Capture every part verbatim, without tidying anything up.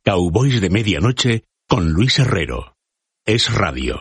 Cowboys de Medianoche con Luis Herrero. Es Radio.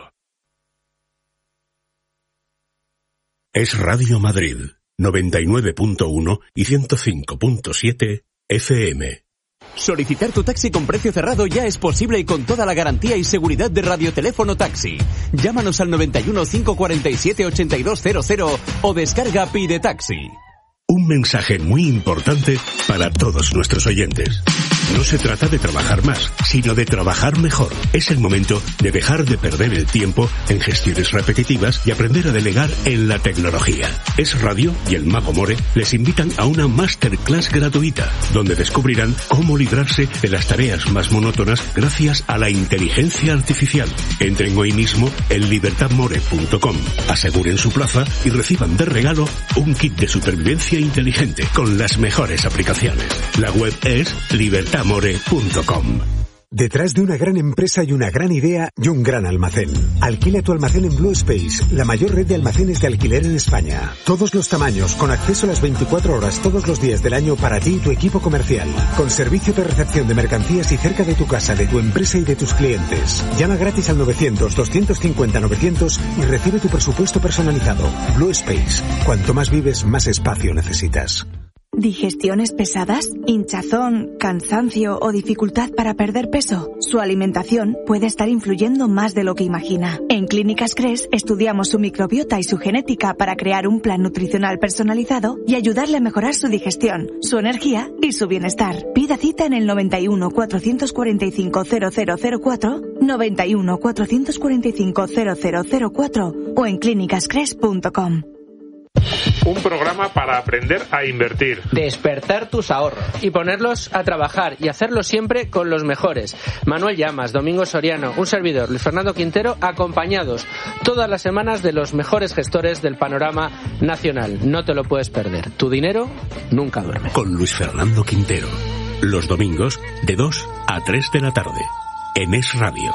Es Radio Madrid, noventa y nueve punto uno y ciento cinco punto siete F M. Solicitar tu taxi con precio cerrado ya es posible y con toda la garantía y seguridad de Radioteléfono Taxi. Llámanos al noventa y uno, cinco cuarenta y siete, ochenta y dos cero cero o descarga Pide Taxi. Un mensaje muy importante para todos nuestros oyentes. No se trata de trabajar más, sino de trabajar mejor. Es el momento de dejar de perder el tiempo en gestiones repetitivas y aprender a delegar en la tecnología. Es Radio y el Mago More les invitan a una masterclass gratuita, donde descubrirán cómo librarse de las tareas más monótonas gracias a la inteligencia artificial. Entren hoy mismo en libertad more punto com, aseguren su plaza y reciban de regalo un kit de supervivencia inteligente con las mejores aplicaciones. La web es libertad more punto com. Detrás de una gran empresa hay una gran idea y un gran almacén. Alquila tu almacén en Blue Space, la mayor red de almacenes de alquiler en España. Todos los tamaños, con acceso a las veinticuatro horas todos los días del año para ti y tu equipo comercial. Con servicio de recepción de mercancías y cerca de tu casa, de tu empresa y de tus clientes. Llama gratis al novecientos, doscientos cincuenta, novecientos y recibe tu presupuesto personalizado. Blue Space. Cuanto más vives, más espacio necesitas. ¿Digestiones pesadas? ¿Hinchazón, cansancio o dificultad para perder peso? Su alimentación puede estar influyendo más de lo que imagina. En Clínicas Cres estudiamos su microbiota y su genética para crear un plan nutricional personalizado y ayudarle a mejorar su digestión, su energía y su bienestar. Pida cita en el noventa y uno, cuatrocientos cuarenta y cinco, cero cero cero cuatro, noventa y uno, cuatrocientos cuarenta y cinco, cero cero cero cuatro o en clínicas cres punto com. Un programa para aprender a invertir. Despertar tus ahorros y ponerlos a trabajar y hacerlo siempre con los mejores. Manuel Llamas, Domingo Soriano, un servidor, Luis Fernando Quintero, acompañados todas las semanas de los mejores gestores del panorama nacional. No te lo puedes perder. Tu dinero nunca duerme. Con Luis Fernando Quintero. Los domingos de dos a tres de la tarde. En Es Radio.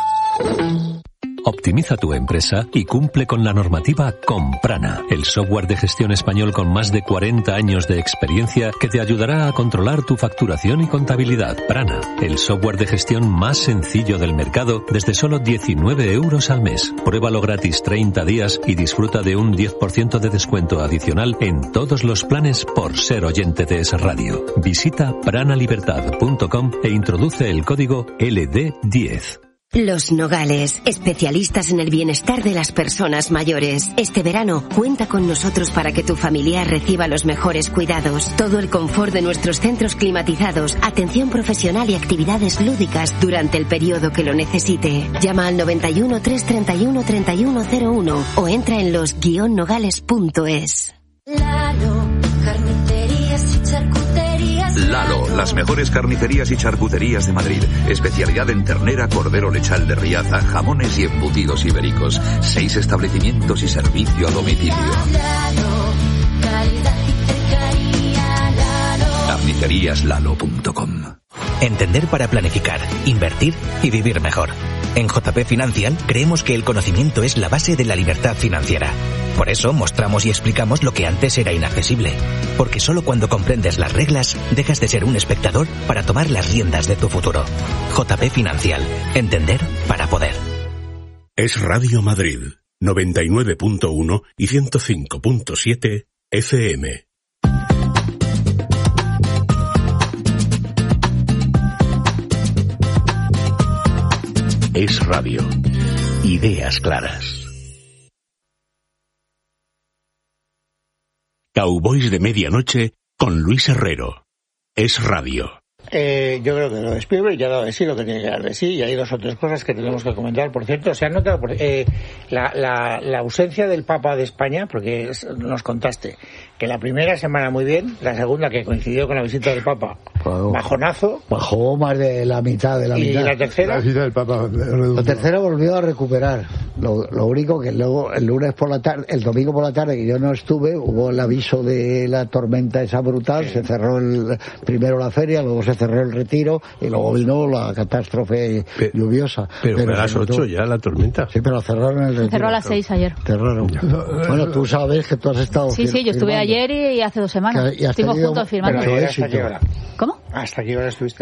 Optimiza tu empresa y cumple con la normativa con Prana, el software de gestión español con más de cuarenta años de experiencia que te ayudará a controlar tu facturación y contabilidad. Prana, el software de gestión más sencillo del mercado desde solo diecinueve euros al mes. Pruébalo gratis treinta días y disfruta de un diez por ciento de descuento adicional en todos los planes por ser oyente de Es Radio. Visita prana libertad punto com e introduce el código L D diez. Los Nogales, especialistas en el bienestar de las personas mayores. Este verano, cuenta con nosotros para que tu familiar reciba los mejores cuidados. Todo el confort de nuestros centros climatizados, atención profesional y actividades lúdicas durante el periodo que lo necesite. Llama al noventa y uno, trescientos treinta y uno, treinta y uno cero uno o entra en los guion nogales punto es. Lalo, carnicerías y charcuterías. Lalo, las mejores carnicerías y charcuterías de Madrid. Especialidad en ternera, cordero lechal de Riaza, jamones y embutidos ibéricos. Seis establecimientos y servicio a domicilio. Lalo, calidad y cercanía, Lalo. carnicerías lalo punto com. Entender para planificar, invertir y vivir mejor. En J P Financial creemos que el conocimiento es la base de la libertad financiera. Por eso mostramos y explicamos lo que antes era inaccesible. Porque solo cuando comprendes las reglas, dejas de ser un espectador para tomar las riendas de tu futuro. J P Financial. Entender para poder. Es Radio Madrid, noventa y nueve punto uno y ciento cinco punto siete F M. Es Radio. Ideas claras. Cowboys de Medianoche con Luis Herrero. Es Radio. Eh, yo creo que lo de Spielberg ya ha dado de sí lo que tiene que dar de sí, y hay dos o tres cosas que tenemos que comentar. Por cierto, se ha notado eh, la, la, la ausencia del Papa de España, porque es, nos contaste que la primera semana muy bien, la segunda, que coincidió con la visita del Papa, bueno, bajonazo. Bajó más de la mitad de la y mitad. ¿Y la tercera? La visita del Papa. La tercera volvió a recuperar. Lo, lo único que luego, el lunes por la tarde, el domingo por la tarde, que yo no estuve, hubo el aviso de la tormenta esa brutal, sí. Se cerró el, primero la feria, luego se cerró el retiro y luego vino la catástrofe pero, lluviosa. Pero, pero fue a las ocho ya la tormenta. Sí, pero cerraron el retiro. Cerró a las seis ayer. Cerraron. Bueno, tú sabes que tú has estado... Sí, sí, yo estuve ayer y hace dos semanas. Estuvimos juntos firmando. Pero ¿hasta qué hora? ¿Cómo? ¿Hasta qué hora estuviste ayer?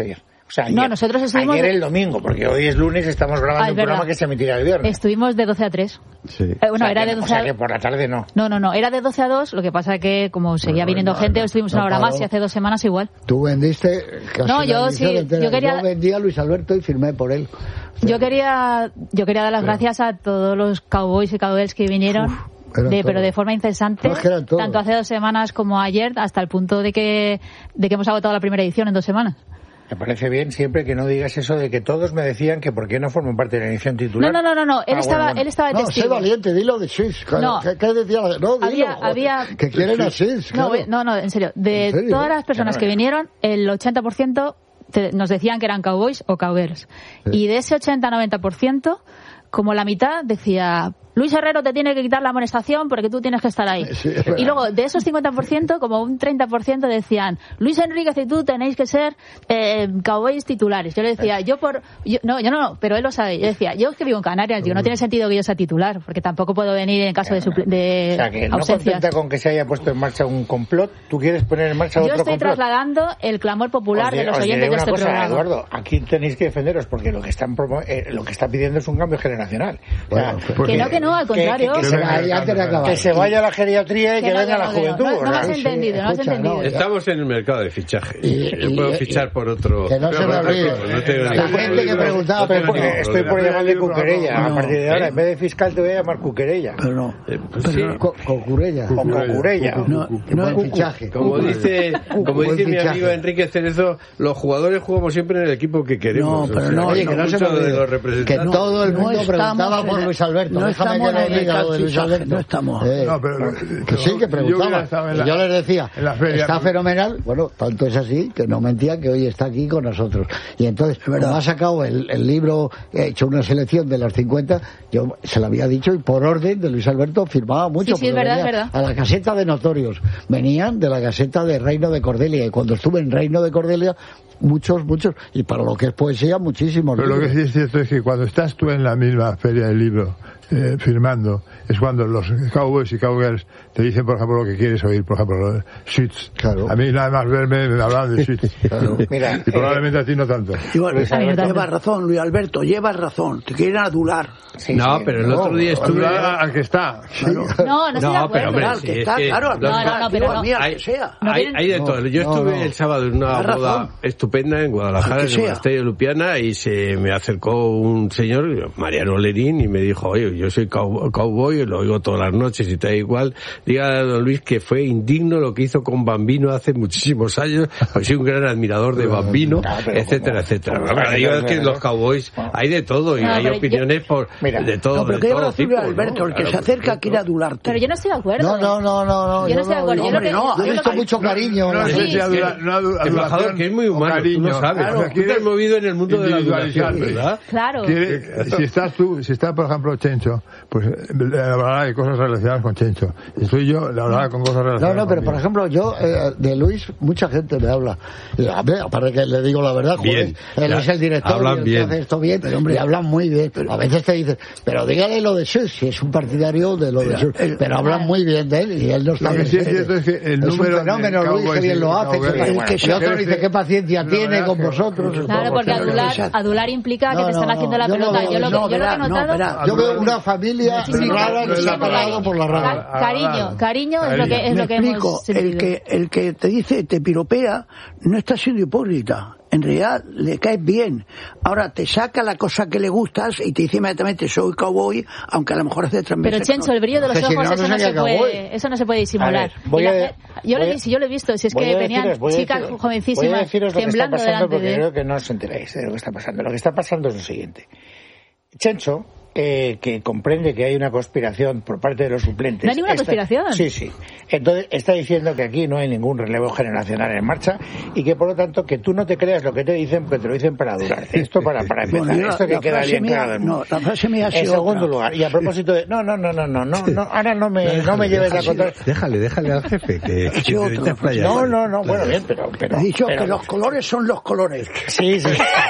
O sea, ayer, no, nosotros estuvimos ayer de... el domingo, porque hoy es lunes, estamos grabando ah, un programa que se emitirá el viernes. Estuvimos de doce a tres. Sí. Eh, bueno, o sea, era que, de doce o sea a... que por la tarde no. No, no, no, era de doce a dos, lo que pasa que como seguía no, viniendo no, gente, no, estuvimos no, una hora no, más y hace dos semanas igual. Tú vendiste casi no, yo sí, entera. yo quería... Yo vendí a Luis Alberto y firmé por él. O sea, yo quería yo quería dar las pero... gracias a todos los cowboys y cowgirls que vinieron. Uf. De, pero de forma incesante, no, es que tanto hace dos semanas como ayer, hasta el punto de que de que hemos agotado la primera edición en dos semanas. Me parece bien siempre que no digas eso de que todos me decían que por qué no forman parte de la edición titular. No, no, no, no, no. él, ah, estaba, bueno, bueno. él estaba de no, testigo. No, sé valiente, dilo de Swiss. No, ¿Qué, qué decía? No, dilo. Había, había... Que quieren a Swiss, claro. No, no, no, en serio. De ¿En serio? Todas las personas que vinieron, el ochenta por ciento te, nos decían que eran cowboys o cowgirls. Sí. Y de ese ochenta a noventa por ciento, como la mitad decía... Luis Herrero te tiene que quitar la amonestación porque tú tienes que estar ahí. Sí, y luego, de esos cincuenta por ciento, como un treinta por ciento decían, Luis Enríquez y tú tenéis que ser eh, cowboys titulares. Yo le decía, yo por... Yo, no, yo no, no, pero él lo sabe. Yo decía, yo es que vivo en Canarias, digo, no tiene sentido que yo sea titular, porque tampoco puedo venir en caso de, suple- de o sea, que no ausencias. Contenta con que se haya puesto en marcha un complot, ¿tú quieres poner en marcha yo otro complot? Yo estoy trasladando el clamor popular os de los os oyentes de este cosa, programa. Eduardo, aquí tenéis que defenderos, porque lo que están promo- eh, lo que está pidiendo es un cambio generacional. Bueno, o sea, que no, que no, al contrario. Que, que, que, se, vaya, que se vaya a la geriatría y que, que no, venga que no, la juventud. No, no, no has entendido, no has entendido. Estamos en el mercado de fichaje. Y, Yo puedo y, fichar y, por otro... Que no se me olvide. No la gente que preguntaba... Estoy, por, estoy por llamarle Cuquerella. A partir de ahora, en vez de fiscal, te voy a llamar Cuquerella. Pero no. Sí. Cocurella. O Cocurella. No es fichaje. Como dice como dice mi amigo Enrique Cerezo, los jugadores jugamos siempre en el equipo que queremos. No, pero no, oye, que no se me olvide. Que todo el mundo preguntaba por Luis Alberto. No estamos en el mercado de Luis Alberto. No estamos. Eh, no, pero que sí, que preguntaba. Yo, yo les decía, está fenomenal. Bueno, tanto es así que no mentía que hoy está aquí con nosotros. Y entonces, como ha sacado el, el libro, he hecho una selección de los cincuenta, yo se lo había dicho y por orden de Luis Alberto firmaba mucho. Sí, sí, es verdad, es verdad. A la caseta de Notorios. Venían de la caseta de Reino de Cordelia. Y cuando estuve en Reino de Cordelia, muchos, muchos. Y para lo que es poesía, muchísimos. Pero libros. Lo que sí es cierto es que cuando estás tú en la misma feria del libro, Eh, firmando, es cuando los cowboys y cowgirls te dicen, por ejemplo, lo que quieres oír, por ejemplo, Suits. Claro. A mí nada más verme me hablan de Suits. Claro. Mira, y probablemente eh, a ti no tanto. Igual, llevas razón, Luis Alberto, llevas razón. Te quieren adular. Sí, no, sí, pero el no, otro día estuve... Al que está. Claro. No, no estoy de acuerdo. Pero, hombre, al sí, que está, es que, claro. No, no, no, pero no. Hay, hay, hay de todo. Yo estuve no, no. el sábado en una boda razón. estupenda en Guadalajara, en el monasterio de Lupiana, y se me acercó un señor, Mariano Lerín, y me dijo, oye, yo soy cowboy, cowboy, lo oigo todas las noches y te da igual. Diga a don Luis que fue indigno lo que hizo con Bambino hace muchísimos años, porque soy un gran admirador de Bambino, no, etcétera, como, etcétera. Como, bueno, digo es que los cowboys hay de todo y no, hay opiniones yo, por mira, de todo. No, pero de que todo tipo, Alberto, ¿no? el que claro, se acerca quiere adularte. Pero yo no estoy de acuerdo. No, no, no, no, no. Yo no estoy de acuerdo. Yo, hombre, no, yo he visto mucho cariño. No sé si embajador, que es muy humano, tú lo sabes. Claro, tú te has movido en el mundo de la adulación, ¿verdad? Claro. Si estás tú, si está, por ejemplo, Chencho, pues hablará de cosas relacionadas con Chencho. Estoy yo, le hablará con cosas relacionadas. No, no, pero conmigo. por ejemplo, yo, eh, de Luis, mucha gente me habla. Y, aparte que le digo la verdad, joder, él es el director, hablan y bien. hace esto bien, pero, hombre, y hablan muy bien. Pero a veces te dicen, pero dígale lo de Sus, si es un partidario de lo de Sus, pero hablan muy bien de él y él no está. Lo que sí es cierto es que el es número un fenómeno, Luis, que bien lo hace, y otro dice qué paciencia tiene con vosotros. Claro, porque adular, adular implica que te están haciendo la pelota. Yo lo que he notado... Yo veo una familia rara que se ha parado por la rara. Cariño, cariño es lo que es lo que hemos el que el que te dice, te piropea, no está siendo hipócrita. En realidad le caes bien. Ahora te saca la cosa que le gustas y te dice inmediatamente soy cowboy, aunque a lo mejor hace tres meses. Pero Chencho, no. El brillo de los ojos, no, eso, no se puede, eso no se puede disimular. Ver, a, la, yo, lo, si yo lo he visto, si es que venían chicas jovencísimas temblando delante de... Creo que no os enteráis de lo que está pasando. Lo que está pasando es lo siguiente. Chencho, Eh, que comprende que hay una conspiración por parte de los suplentes. ¿No hay ninguna Esta, conspiración? Sí, sí. Entonces está diciendo que aquí no hay ningún relevo generacional en marcha y que por lo tanto que tú no te creas lo que te dicen, porque te lo dicen para durar. Esto para, para empezar. Bueno, la, Esto que la queda bien mía, claro. No, la frase mía ha sido en segundo otra. lugar, y a propósito de... No, no, no, no, no, no, no ahora no me, déjale, no me lleves a contar... Déjale, déjale al jefe que... que, que te no, no, no, bueno, bien, pero... pero He dicho pero, que los colores son los colores. Sí, sí.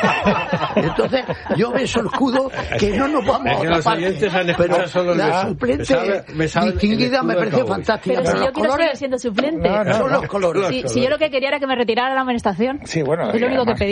Entonces, yo beso el escudo que no nos vamos a otra parte. Pero solo la suplente me sabe, distinguida me parece fantástica. Pero, pero si yo quiero colores, seguir siendo suplente. No, no, son los colores. Si, si yo lo que quería era que me retirara la amonestación. Sí, bueno. Es lo único además, que pedía.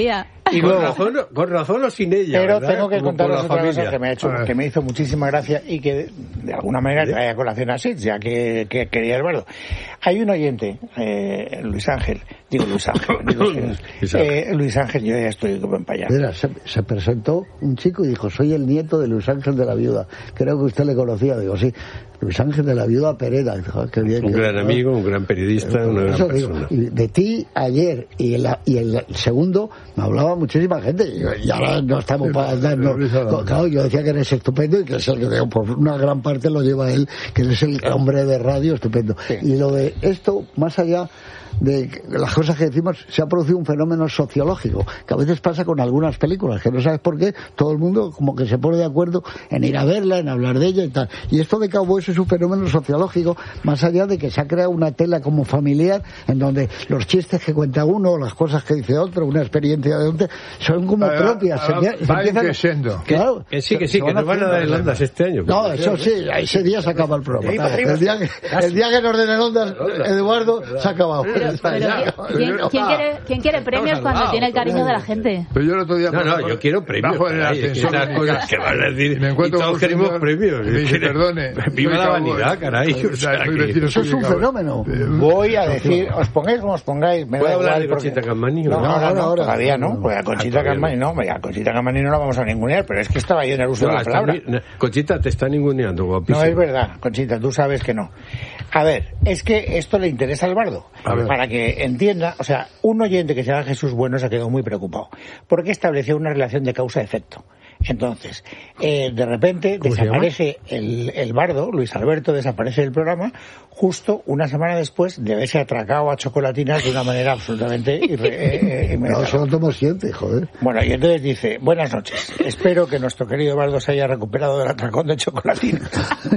Y con razón, con razón o sin ella. Pero ¿verdad? tengo que Como contaros por la otra cosa familia. que me ha hecho, que me hizo muchísima gracia y que de, de alguna manera trae a colación a Sitz, ya que, que quería el bardo. Hay un oyente, eh, Luis Ángel, digo Luis Ángel, digo, Luis, eh, Luis Ángel, yo ya estoy como empallado. Mira, se, se presentó un chico y dijo, soy el nieto de Luis Ángel de la Viuda. Creo que usted le conocía. Digo, sí, Luis Ángel de la Viuda Pereda. Dijo, qué bien, un qué gran bien, amigo, un gran periodista, una gran Eso persona. Digo, y de ti ayer y el, y el segundo me hablaba muchísima gente y, y ahora no estamos para darnos. Claro, yo decía que eres estupendo y que es el que por una gran parte lo lleva él, que él es el hombre de radio estupendo. Sí. Y lo de esto, más allá de las cosas que decimos, se ha producido un fenómeno sociológico que a veces pasa con algunas películas que no sabes por qué, todo el mundo como que se pone de acuerdo en ir a verla, en hablar de ella y tal. Y esto de Cowboys es un fenómeno sociológico, más allá de que se ha creado una tela como familiar en donde los chistes que cuenta uno, las cosas que dice otro, una experiencia de otro, son como ah, propias. Ah, se, va se creciendo. Claro, que sí, que sí, que nos van a dar el Ondas este año. No, eso sí, ese día se acaba el programa. El día que, el día que nos den el Ondas, Eduardo, se ha acabado. Pero, pero, ¿quién, quién, quiere, ¿Quién quiere premios cuando tiene el cariño de la gente? Pero yo el otro día... No, no, yo quiero premios. Bajo en el caray, ascensor, esas cosas que van a decir. Me encuentro y todos con queremos señor, premios. me dice, perdone. Viva la vanidad, caray. O sea, que... Eso es un fenómeno. Voy a decir, os pongáis como os pongáis. Me ¿Puedo da hablar igual de porque... Conchita Cammani? No, no, ahora, ahora, no, ahora. todavía no. Pues a Conchita Cammani no, a Conchita Cammani no la vamos a ningunear, pero es que estaba yo en el uso no, de la palabra. Muy... Conchita te está ninguneando, guapísimo. No es verdad, Conchita, tú sabes que no. A ver, es que esto le interesa al bardo. Para que entienda, o sea, un oyente que se llama Jesús Bueno se ha quedado muy preocupado. Porque estableció una relación de causa-efecto. Entonces, eh, de repente desaparece el, el bardo, Luis Alberto desaparece del programa, justo una semana después de haberse atracado a chocolatinas de una manera absolutamente irre, eh, no, eso lo tomo siempre, joder. Bueno, y entonces dice, buenas noches, espero que nuestro querido bardo se haya recuperado del atracón de chocolatinas.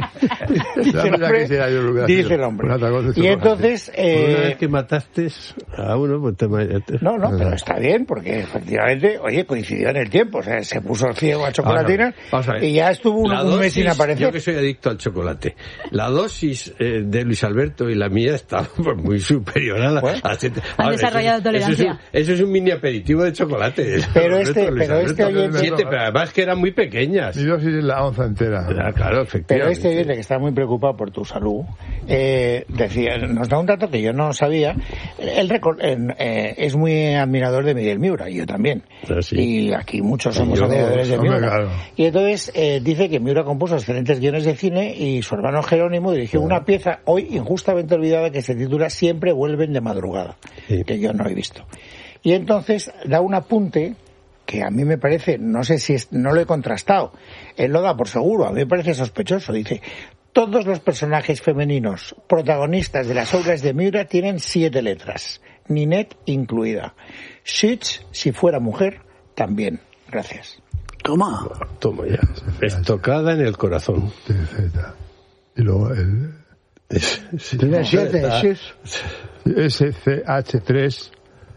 dice, el hombre, dice el hombre. Y entonces... Eh, una vez que mataste a uno, pues te... No, no, pero está bien, porque efectivamente, oye, coincidió en el tiempo, o sea, se puso ciego a chocolatinas y ya estuvo un, dosis, un mes sin aparecer. Yo que soy adicto al chocolate, la dosis eh, de Luis Alberto y la mía está pues, muy superior a la... Bueno, a siete. Han Ahora, desarrollado eso, tolerancia. Eso es, un, eso es un mini aperitivo de chocolate. Pero este, pero este oyente... Siete, pero además que eran muy pequeñas. Mi dosis es la onza entera. Ah, claro, efectivamente. Pero este oyente que está muy preocupado por tu salud, eh, decía, nos da un dato que yo no sabía. Él eh, es muy admirador de Miguel Miura, y yo también. Ah, sí. Y aquí muchos somos yo, admiradores de Miura. Claro. Y entonces eh, dice que Miura compuso excelentes guiones de cine y su hermano Jerónimo dirigió claro. una pieza hoy injustamente olvidada que se titula Siempre vuelven de madrugada, sí. que yo no he visto. Y entonces da un apunte que a mí me parece, no sé si es, no lo he contrastado, él lo da por seguro, a mí me parece sospechoso, dice... Todos los personajes femeninos protagonistas de las obras de Miura tienen siete letras, Ninette incluida. Schütz, si fuera mujer, también. Gracias. Toma. Toma ya. Estocada en el corazón. Y luego el... Tiene siete, S C H tres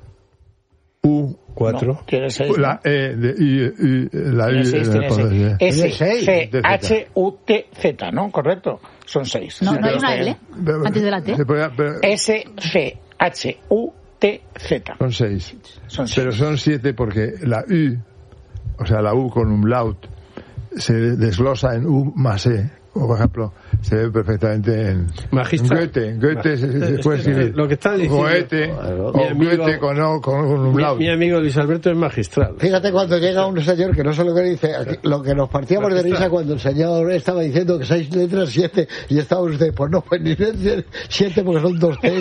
U cuatro. No, tiene seis. La E de I, I la I de S C H U T Z, ¿no? Correcto. Son seis. No, no hay una L antes de la T. S C H U T Z. Son seis. Son seis. Pero son siete porque la U, o sea, la U con umlaut, se desglosa en U más E. O, por ejemplo, se ve perfectamente en Magistral. Goethe. Goethe se, se puede escribir. Lo que está diciendo. Goethe, claro. o amigo, Goethe con, con, con un mi, mi amigo Luis Alberto es magistral. Fíjate cuando llega un señor que no sé lo que dice, lo que nos partíamos magistral. de risa cuando el señor estaba diciendo que seis letras, siete, y estaba usted, pues no, pues ni siete porque son dos T.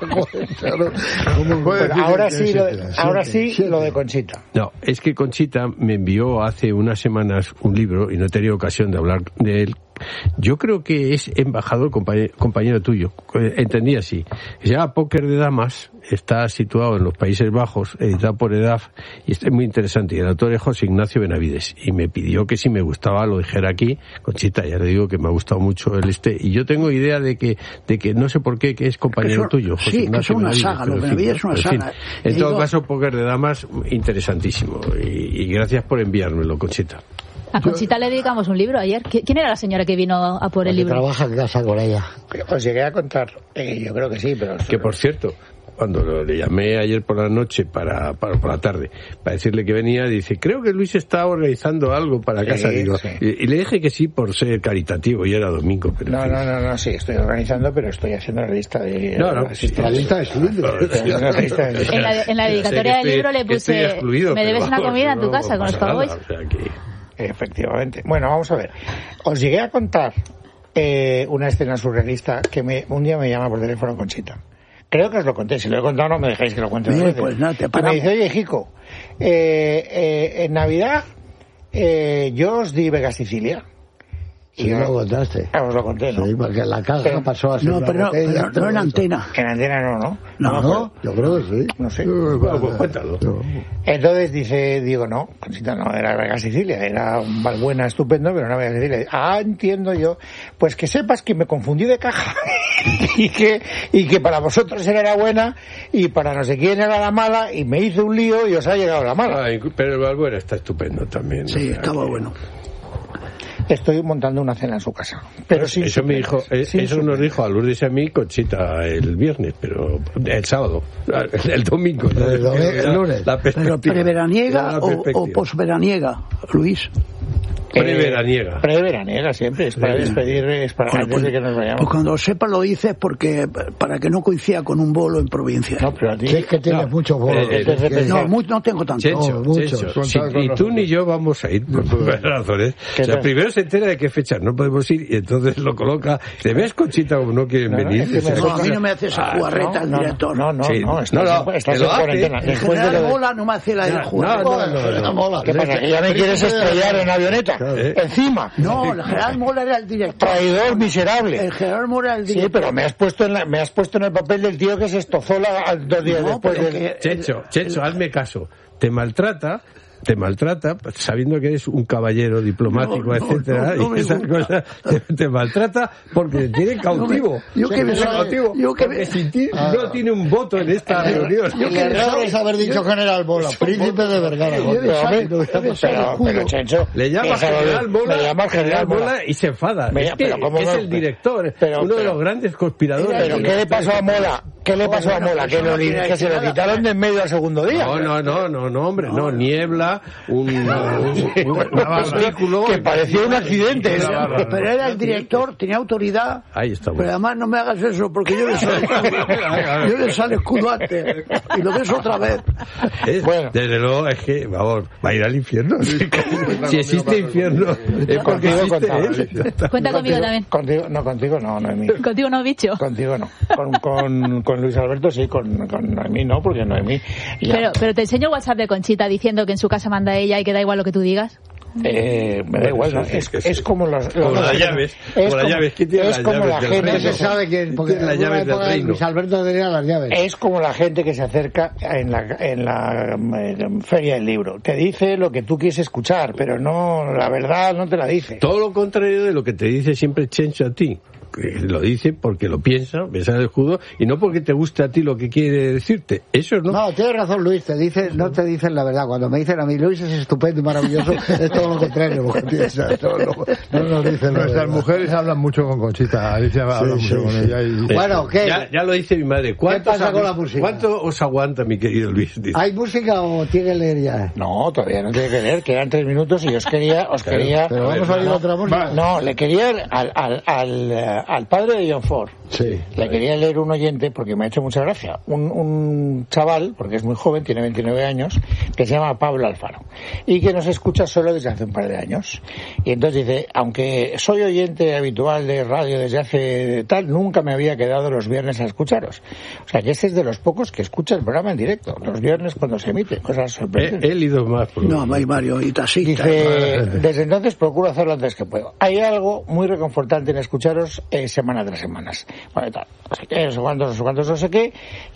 Bueno, ahora sí, lo de, ahora sí lo de Conchita. No, es que Conchita me envió hace unas semanas un libro y no he tenido ocasión de hablar de él. Yo creo que es embajador compañero, compañero tuyo, entendí así. Se llama Póker de Damas, está situado en los Países Bajos, editado por E D A F, y está muy interesante. Y el autor es José Ignacio Benavides, y me pidió que si me gustaba lo dijera aquí. Conchita, ya le digo que me ha gustado mucho el este, y yo tengo idea de que, de que no sé por qué, que es compañero eso, tuyo, José sí, Ignacio que es una Benavides, saga, lo Benavides es una en saga. Fin, en todo caso, Póker de Damas, interesantísimo, y, y gracias por enviármelo, Conchita. A Conchita le dedicamos un libro ayer. ¿Quién era la señora que vino a por el libro? Trabaja en casa con ella. Os llegué a contar, eh, yo creo que sí, pero... Que por cierto, cuando le llamé ayer por la noche, para, para por la tarde, para decirle que venía, dice, creo que Luis está organizando algo para casa. Sí, Digo, sí. y, y le dije que sí por ser caritativo, y era domingo. Pero no, no, no, no, sí, estoy organizando, pero estoy haciendo la lista de... No, no, la lista de estudios. En la, en la dedicatoria del libro le puse, me debes una comida en tu casa con los cowboys. O sea que... Efectivamente. Bueno, vamos a ver. Os llegué a contar eh, una escena surrealista que me, un día me llama por teléfono Conchita. Creo que os lo conté. Si lo he contado, no me dejáis que lo cuente. Bien, pues nada, te y me dice, oye, Jico, eh, eh, en Navidad eh, yo os di Vega Sicilia. Sí, y lo contaste. Ah, os lo conté, ¿no? Sí, porque la caja pero, pasó a ser no, una pero, botella, pero no en antena. En antena no, ¿no? No, no, no. Yo creo que sí. No sé. Bueno, pues cuéntalo. Entonces dice, digo, no, Conchita, no era Vega Sicilia, era un Valbuena estupendo, pero no Vega Sicilia. Ah, entiendo yo. Pues que sepas que me confundí de caja y que y que para vosotros era la buena y para no sé quién era la mala y me hice un lío y os ha llegado la mala. Ah, pero el Valbuena está estupendo también. Sí, o sea, estaba que... bueno. Estoy montando una cena en su casa. Pero sin eso me dijo, eh, sin eso nos dijo a Lourdes y a mí Conchita el viernes, pero el sábado, el domingo, ¿no? El, domingo, el lunes. La pero preveraniega o, o posveraniega, Luis. Preveraniega. Eh, preveraniega siempre, es para despedir, es para bueno, antes pues, de que nos vayamos. Pues cuando lo sepas lo dices porque para que no coincida con un bolo en provincia. No, pero a ti... Si es que tienes no, muchos bolos. Eh, eh, no, muy, no tengo tanto. Checho, no, muchos. Checho, si, ni tú ni yo vamos a ir por varias razones. O sea, primero se entera de qué fecha no podemos ir y entonces lo coloca. ¿Te ves, Conchita, como no quieren no, venir? No, es que no, a mí no me hace esa jugarreta ah, no, el director. No, no, sí, no, estás, no, no, estás en cuarentena. El general Mola no me hace la de la jugarreta. No, no, no. Mola. ¿Qué pasa? ¿Que ya me quieres estrellar en avioneta? Encima. No, el general Mola era el director. Traidor miserable. El general Mola era el director. Sí, pero me has puesto en la, me has puesto en el papel del tío que se estofó la, dos días no, después del... que, Checho, Checho, hazme caso. Te maltrata, te maltrata, sabiendo que eres un caballero diplomático, no, no, etcétera, no, no, y esas cosas, te, te maltrata porque te tiene cautivo. No me, yo que me cautivo, yo que porque sin ti ah, no tiene un voto en esta eh, reunión. Yo que error es haber dicho yo, General Mola, príncipe de Vergara. Pero, Chencho, le llama General Mola, le llama General Mola y se enfada. Me, es que pero es no, el director, pero, uno pero, de los grandes conspiradores. Pero ¿qué le pasó a Mola? ¿Qué le pasó a Mola? Que, lo, que se lo quitaron de en medio al segundo día. No, no, no, no, no, hombre, no, niebla, un artículo que parecía un accidente. Pero, pero era el director, tenía autoridad. Ahí está. Pero además no me hagas eso porque yo le sale yo le sale escudo antes y lo ves otra vez. Es, bueno, desde luego es que vamos, va a ir al infierno. Si existe infierno es porque existe él. Cuenta conmigo también. Contigo, no, contigo no, Noemí. Contigo no, bicho. Contigo no. Con, con, con Luis Alberto sí, con, con Noemí no, porque Noemí... Ya. Pero, pero te enseño el WhatsApp de Conchita diciendo que en su casa manda ella y que da igual lo que tú digas. Eh, me da igual, ¿no? Es, es como los, los como las llaves, es como las llaves, ¿quién tiene es las como llaves la gente que se sabe quién, porque en las llaves del reino. Luis Alberto tenía las llaves. Es como la gente que se acerca en la en la en feria del libro, te dice lo que tú quieres escuchar, pero no, la verdad no te la dice. Todo lo contrario de lo que te dice siempre Chencho a ti. Lo dice porque lo piensa, piensa en el escudo, y no porque te guste a ti lo que quiere decirte. Eso no. No, tienes razón, Luis, te dice, no te dicen la verdad. Cuando me dicen a mí, Luis es estupendo y maravilloso, es todo lo contrario lo que piensas. No, no, no nos dicen la Nuestras mujeres hablan mucho con Conchita, Alicia sí, habla sí, mucho con sí. ella. Y... Bueno, ¿qué? Ya, ya lo dice mi madre. ¿Qué pasa con la música? ¿Cuánto os aguanta, mi querido Luis? Dice. ¿Hay música o tiene que leer ya? No, todavía no tiene que leer, quedan tres minutos y os quería... Os pero, quería pero vamos a oír otra música. No, le quería al, al, al, al padre de John Ford. Sí. Le quería leer un oyente porque me ha hecho mucha gracia. Un, un chaval, porque es muy joven, tiene veintinueve años, que se llama Pablo Alfaro y que nos escucha solo desde hace un par de años. Y entonces dice, aunque soy oyente habitual de radio desde hace tal, nunca me había quedado los viernes a escucharos. O sea que este es de los pocos que escucha el programa en directo, los viernes cuando se emite, cosas sorprendentes. Él y dos más. Por no, hay varios y taxistas. Dice, desde entonces procuro hacerlo antes que puedo. Hay algo muy reconfortante en escucharos eh, semana tras semanas. Bueno, tal, no sé qué, no sé cuántos, no sé cuántos, no sé qué.